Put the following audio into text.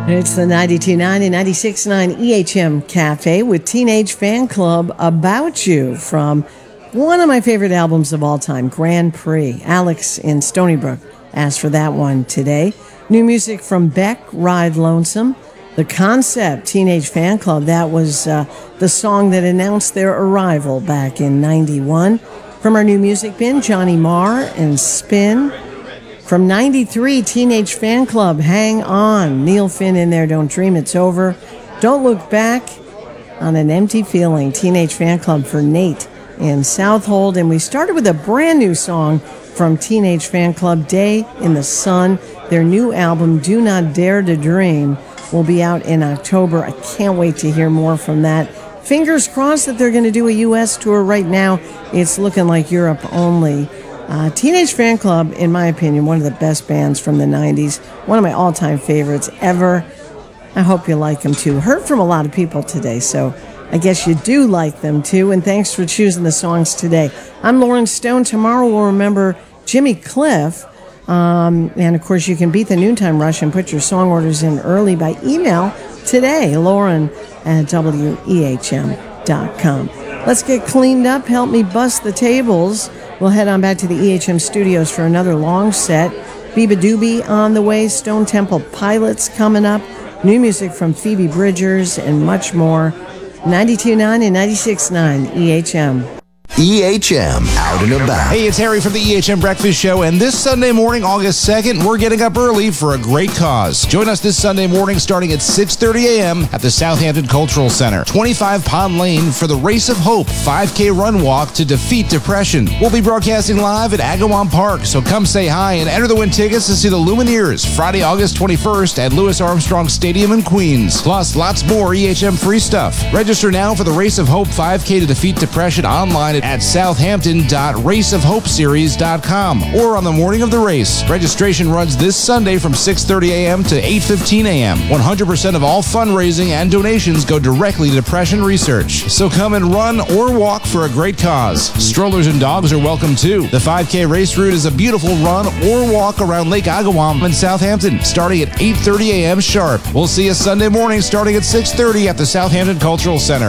It's the 92.9 and 96.9 EHM Cafe with Teenage Fan Club About You from one of my favorite albums of all time, Grand Prix. Alex in Stony Brook asked for that one today. New music from Beck, Ride Lonesome. The Concept, Teenage Fan Club, that was the song that announced their arrival back in 91. From our new music bin, Johnny Marr and Spin. From 93, Teenage Fan Club, Hang On. Neil Finn in there, Don't Dream It's Over. Don't Look Back, On an Empty Feeling. Teenage Fan Club for Nate in Southold. And we started with a brand new song from Teenage Fan Club, Day in the Sun. Their new album, Do Not Dare to Dream, will be out in October. I can't wait to hear more from that. Fingers crossed that they're going to do a U.S. tour. Right now, it's looking like Europe only. Teenage Fan Club, in my opinion, one of the best bands from the 90s. One of my all-time favorites ever. I hope you like them too. Heard from a lot of people today, so I guess you do like them too. And thanks for choosing the songs today. I'm Lauren Stone. Tomorrow we'll remember Jimmy Cliff. And of course, you can beat the noontime rush and put your song orders in early by email today, Lauren@wehm.com. Let's get cleaned up. Help me bust the tables. We'll head on back to the EHM studios for another long set. Biba Doobie on the way. Stone Temple Pilots coming up. New music from Phoebe Bridgers and much more. 92.9 and 96.9 EHM. EHM Out and About. Hey, it's Harry from the EHM Breakfast Show, and this Sunday morning, August 2nd, we're getting up early for a great cause. Join us this Sunday morning starting at 6:30 a.m. at the Southampton Cultural Center, 25 Pond Lane, for the Race of Hope 5K Run Walk to defeat depression. We'll be broadcasting live at Agawam Park, so come say hi and enter the win tickets to see the Lumineers Friday, August 21st at Louis Armstrong Stadium in Queens. Plus, lots more EHM free stuff. Register now for the Race of Hope 5K to defeat depression online at southampton.raceofhopeseries.com or on the morning of the race. Registration runs this Sunday from 6:30 a.m. to 8:15 a.m. 100% of all fundraising and donations go directly to depression research. So come and run or walk for a great cause. Strollers and dogs are welcome too. The 5K race route is a beautiful run or walk around Lake Agawam in Southampton, starting at 8:30 a.m. sharp. We'll see you Sunday morning starting at 6:30 at the Southampton Cultural Center.